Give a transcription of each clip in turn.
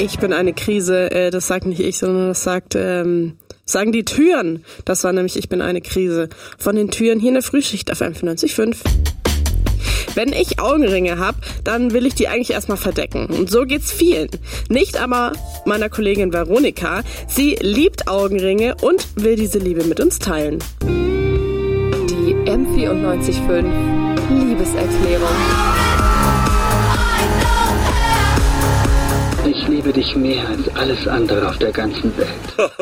Ich bin eine Krise, das sagt nicht ich, sondern das sagen die Türen. Das war nämlich Ich bin eine Krise. Von den Türen hier in der Frühschicht auf 95.5. Wenn ich Augenringe habe, dann will ich die eigentlich erstmal verdecken. Und so geht's vielen. Nicht aber meiner Kollegin Veronika. Sie liebt Augenringe und will diese Liebe mit uns teilen. Die M94.5 Liebeserklärung. Ich liebe dich mehr als alles andere auf der ganzen Welt.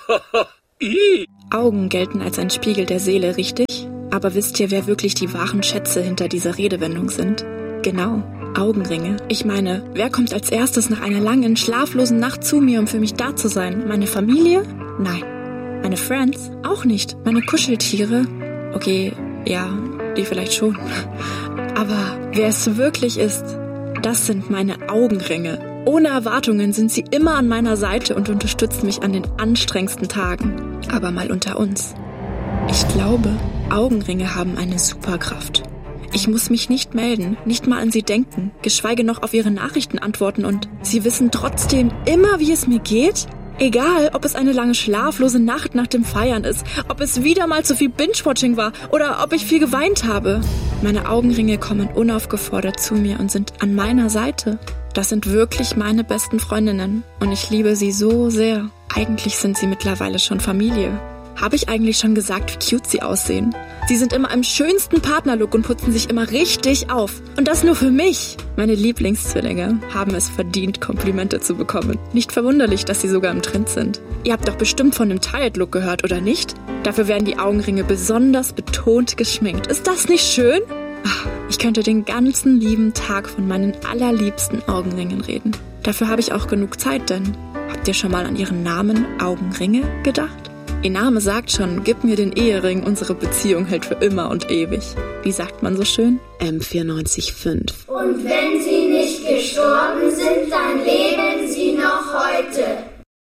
Augen gelten als ein Spiegel der Seele, richtig? Aber wisst ihr, wer wirklich die wahren Schätze hinter dieser Redewendung sind? Genau, Augenringe. Ich meine, wer kommt als erstes nach einer langen, schlaflosen Nacht zu mir, um für mich da zu sein? Meine Familie? Nein. Meine Friends? Auch nicht. Meine Kuscheltiere? Okay, ja, die vielleicht schon. Aber wer es wirklich ist, das sind meine Augenringe. Ohne Erwartungen sind sie immer an meiner Seite und unterstützen mich an den anstrengendsten Tagen. Aber mal unter uns. Ich glaube, Augenringe haben eine Superkraft. Ich muss mich nicht melden, nicht mal an sie denken, geschweige noch auf ihre Nachrichten antworten und sie wissen trotzdem immer, wie es mir geht. Egal, ob es eine lange schlaflose Nacht nach dem Feiern ist, ob es wieder mal zu viel Binge-Watching war oder ob ich viel geweint habe. Meine Augenringe kommen unaufgefordert zu mir und sind an meiner Seite. Das sind wirklich meine besten Freundinnen und ich liebe sie so sehr. Eigentlich sind sie mittlerweile schon Familie. Habe ich eigentlich schon gesagt, wie cute sie aussehen? Sie sind immer im schönsten Partnerlook und putzen sich immer richtig auf. Und das nur für mich. Meine Lieblingszwillinge haben es verdient, Komplimente zu bekommen. Nicht verwunderlich, dass sie sogar im Trend sind. Ihr habt doch bestimmt von dem Tired-Look gehört, oder nicht? Dafür werden die Augenringe besonders betont geschminkt. Ist das nicht schön? Ich könnte den ganzen lieben Tag von meinen allerliebsten Augenringen reden. Dafür habe ich auch genug Zeit, denn habt ihr schon mal an ihren Namen Augenringe gedacht? Ihr Name sagt schon, gib mir den Ehering, unsere Beziehung hält für immer und ewig. Wie sagt man so schön? M94.5. Und wenn sie nicht gestorben sind, dann leben sie noch heute.